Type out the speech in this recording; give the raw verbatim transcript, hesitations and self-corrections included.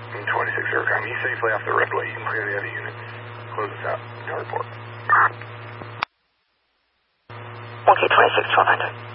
twenty-six Aircom, he's safely off the roadway. You can clear the other units. Close us out. No report. Okay, twenty-six, twelve hundred.